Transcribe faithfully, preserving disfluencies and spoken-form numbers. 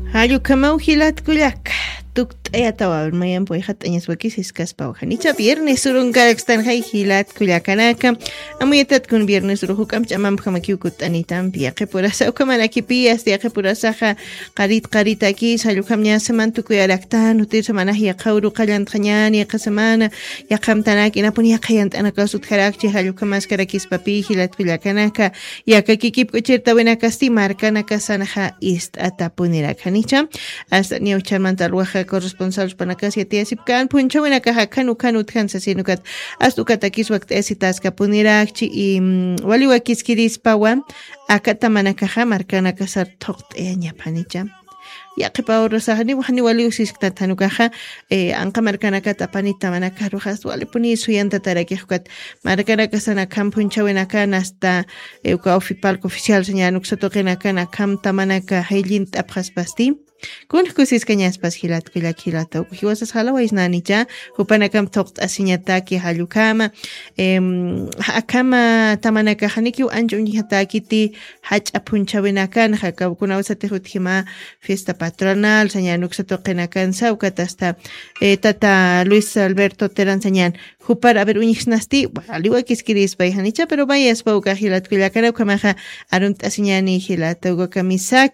Ayukamau hilat kuyak tuk ayatawa mayan po ihat anyas wakis iskas pa wakanicha viernes urung kakstan hay hilat kuyakanaka amuyetat kun viernes uruhukam chamam kamakiukut anitam piake purasa ukamanaki pias tiake purasa ha qarit qarit aquí sayukam nya semantu kuyalaktan utir semana ya qawru qalant khanyan ya qasamana ya qamtanaki napuni ya qayant anakasut karakchi hayukam maskarakis papi hilat kuyakanaka ya kakikip kuchirta buena kasti markanaka sanaha ist atapunira kanicha hasta ni ucharman talwaja corresponsal panakasia tiasipkan puncha buena kaja kanu kanu tkansa sinukat astukat akis waktesitas kapunirachi y waliwakis kirispawan akata manakaja markana kasar tokt enya panicha ya que pa rosahani wahani wali usiskta tanukaja eh anka markana kata panita manaka rojas wali puni suyanta taraki hukat markana kasana kampuncha buena kana hasta eh ka oficial señanuk sotokena kana kam tamanaka hailint apjas pasti kun kusis kanyas pas hilat kila kilata hiwasas halawa isnanicha hupanakam tokt asinyataki halukama em akama tamanaka haniki anjun hatakiti hach apuncha benakan haka kuna usate hutima fiesta patronal señanuk satokenakan saukatasta eh, tata Luis Alberto Terán señan hupar a ver unixnasti aliwa kiskiris bai hanicha pero vayas pauka hilat kila kana kamaja arunt asinyani hilat ugo kamisak